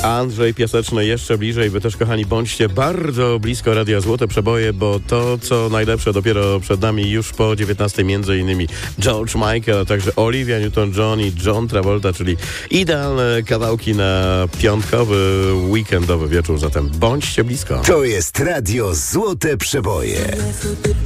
Andrzej Piaseczny jeszcze bliżej. Wy też, kochani, bądźcie bardzo blisko Radia Złote Przeboje, bo to, co najlepsze, dopiero przed nami już po 19, między innymi George Michael, a także Olivia Newton-John i John Travolta, czyli idealne kawałki na piątkowy, weekendowy wieczór. Zatem bądźcie blisko. To jest Radio Złote Przeboje.